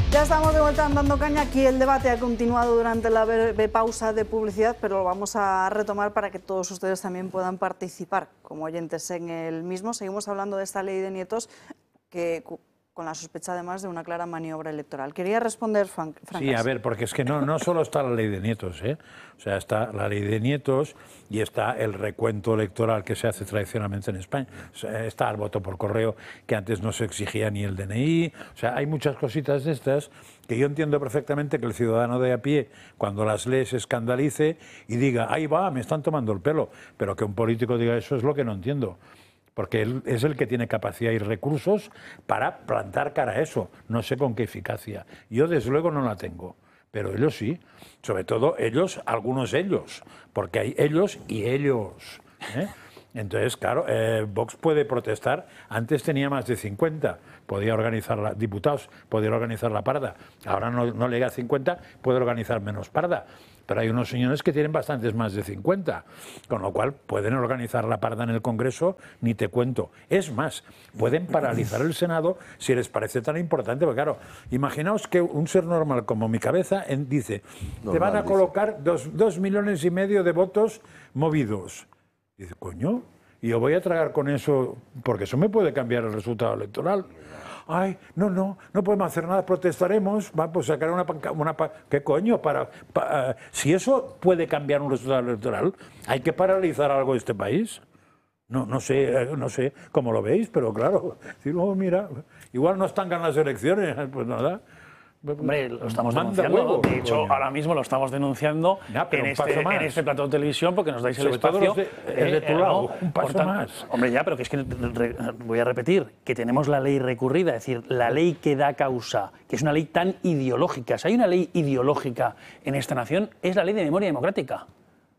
Ya estamos de vuelta en Dando Caña. Aquí el debate ha continuado durante la breve pausa de publicidad, pero lo vamos a retomar para que todos ustedes también puedan participar como oyentes en el mismo. Seguimos hablando de esta ley de nietos que con la sospecha además de una clara maniobra electoral. Quería responder Francas. Sí, a ver, porque es que no solo está la ley de nietos, ¿eh? O sea, está la ley de nietos y está el recuento electoral que se hace tradicionalmente en España. O sea, está el voto por correo, que antes no se exigía ni el DNI. O sea, hay muchas cositas de estas que yo entiendo perfectamente que el ciudadano de a pie, cuando las lee, se escandalice y diga, ahí va, me están tomando el pelo. Pero que un político diga eso es lo que no entiendo. Porque él es el que tiene capacidad y recursos para plantar cara a eso. No sé con qué eficacia. Yo, desde luego, no la tengo. Pero ellos sí. Sobre todo ellos, algunos ellos. Porque hay ellos y ellos. Entonces, claro, Vox puede protestar. Antes tenía más de 50. Podía organizar diputados, podía organizar la parda. Ahora no llega a 50, puede organizar menos parda. Pero hay unos señores que tienen bastantes más de 50, con lo cual pueden organizar la parda en el Congreso, ni te cuento. Es más, pueden paralizar el Senado si les parece tan importante, porque claro, imaginaos que un ser normal como mi cabeza dice, te van a colocar 2,5 millones de votos movidos. Y dice, coño, y yo voy a tragar con eso, porque eso me puede cambiar el resultado electoral. Ay, no podemos hacer nada, protestaremos, vamos a sacar ¿qué coño? Si eso puede cambiar un resultado electoral, ¿hay que paralizar algo de este país? No sé cómo lo veis, pero claro, si luego mira, igual no están ganando las elecciones, pues nada. Hombre, lo estamos denunciando. De hecho, ahora mismo lo estamos denunciando en este plató de televisión porque nos dais el espacio. Es de tu lado, un paso más. Hombre, ya, pero que es que voy a repetir que tenemos la ley recurrida, es decir, la ley que da causa, que es una ley tan ideológica. Si hay una ley ideológica en esta nación, es la ley de memoria democrática.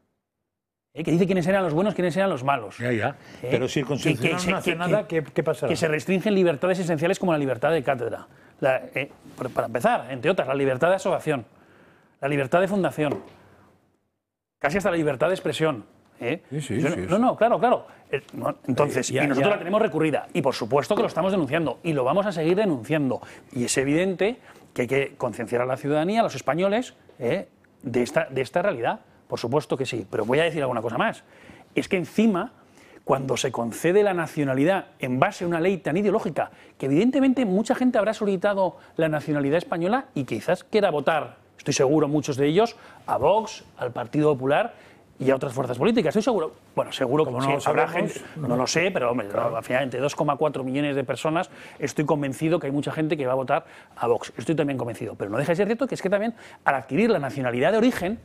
Que dice quiénes eran los buenos, quiénes eran los malos. Ya. Pero si el Constitucional no hace nada, ¿qué pasará? Que se restringen libertades esenciales como la libertad de cátedra. Para empezar, entre otras, la libertad de asociación, la libertad de fundación, casi hasta la libertad de expresión. Sí. Claro. Entonces, y nosotros la tenemos recurrida. Y por supuesto que lo estamos denunciando. Y lo vamos a seguir denunciando. Y es evidente que hay que concienciar a la ciudadanía, a los españoles, de esta realidad. Por supuesto que sí. Pero voy a decir alguna cosa más. Es que encima, cuando se concede la nacionalidad en base a una ley tan ideológica, que evidentemente mucha gente habrá solicitado la nacionalidad española y quizás quiera votar, estoy seguro muchos de ellos, a Vox, al Partido Popular y a otras fuerzas políticas. Estoy seguro, seguro que no habrá gente, no lo sé, pero hombre, claro, al final entre 2,4 millones de personas estoy convencido que hay mucha gente que va a votar a Vox. Estoy también convencido, pero no deja de ser cierto que es que también al adquirir la nacionalidad de origen,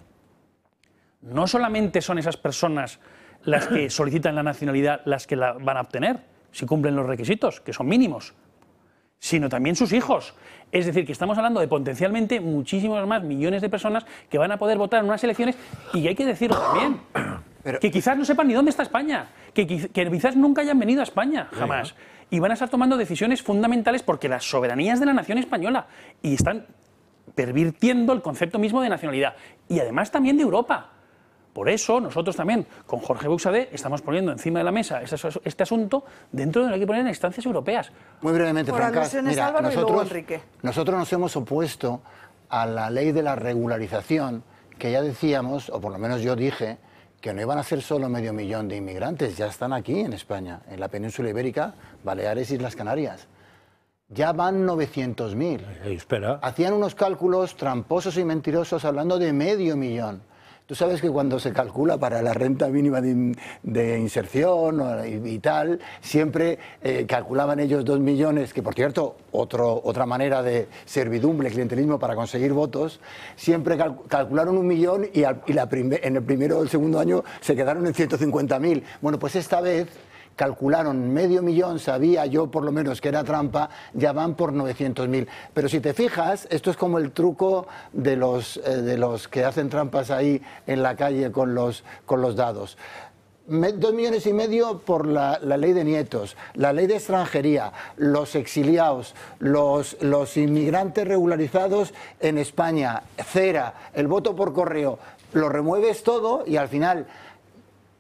no solamente son esas personas las que solicitan la nacionalidad las que la van a obtener, si cumplen los requisitos, que son mínimos, sino también sus hijos. Es decir, que estamos hablando de potencialmente muchísimos más millones de personas que van a poder votar en unas elecciones y hay que decirlo también, que quizás no sepan ni dónde está España, que quizás nunca hayan venido a España, jamás, y van a estar tomando decisiones fundamentales porque la soberanía es de la nación española y están pervirtiendo el concepto mismo de nacionalidad y además también de Europa. Por eso nosotros también, con Jorge Buxadé, estamos poniendo encima de la mesa este asunto dentro de lo que hay que poner en instancias europeas. Muy brevemente, Francas, mira, Enrique. Nosotros nos hemos opuesto a la ley de la regularización, que ya decíamos, o por lo menos yo dije, que no iban a ser solo 500.000 de inmigrantes, ya están aquí en España, en la península ibérica, Baleares y Islas Canarias. Ya van 900.000. Espera. Hacían unos cálculos tramposos y mentirosos hablando de 500.000. Tú sabes que cuando se calcula para la renta mínima de inserción y tal, siempre calculaban ellos 2 millones, que por cierto, otra manera de servidumbre, clientelismo para conseguir votos, siempre calcularon 1 millón y en el primero o el segundo año se quedaron en 150.000. Bueno, pues esta vez calcularon 500.000, sabía yo por lo menos que era trampa, ya van por 900.000. Pero si te fijas, esto es como el truco de los que hacen trampas ahí en la calle con los dados. 2,5 millones por la ley de nietos, la ley de extranjería, los exiliados, los inmigrantes regularizados en España, cera, el voto por correo, lo remueves todo y al final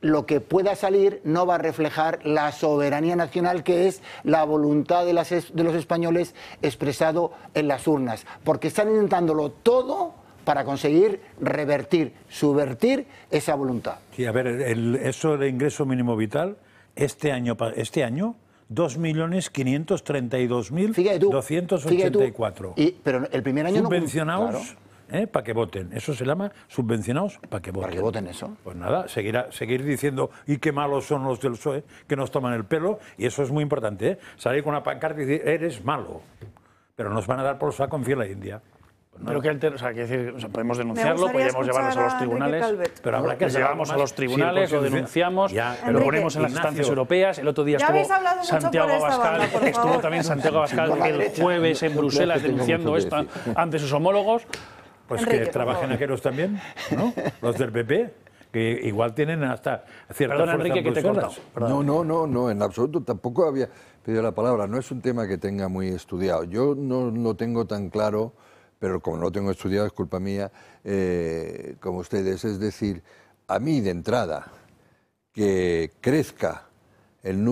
lo que pueda salir no va a reflejar la soberanía nacional, que es la voluntad de los españoles expresado en las urnas, porque están intentándolo todo para conseguir revertir, subvertir esa voluntad. Sí, a ver, eso del ingreso mínimo vital, este año 2.532.284. Pero el primer año subvencionados, no... Claro. Para que voten. Eso se llama subvencionados para que voten. Para que voten eso. Pues nada, seguir diciendo, y qué malos son los del PSOE, que nos toman el pelo, y eso es muy importante, ¿eh? Salir con una pancarta y decir, eres malo, pero nos van a dar por saco en fila india. Pues pero que podemos denunciarlo, podemos llevarlos a los tribunales, pero habrá que llevamos a los tribunales, lo denunciamos, lo ponemos en las instancias europeas. El otro día estuvo Santiago Abascal, estuvo también Santiago Abascal el jueves en Bruselas denunciando esto ante sus homólogos. Pues Enrique, que trabajen aquellos también, ¿no? Los del PP, que igual tienen hasta cierta Perdona, fuerza Enrique, que te he cortado. No, en absoluto, tampoco había pedido la palabra. No es un tema que tenga muy estudiado. Yo no lo tengo tan claro, pero como no lo tengo estudiado, es culpa mía, como ustedes. Es decir, a mí de entrada, que crezca el número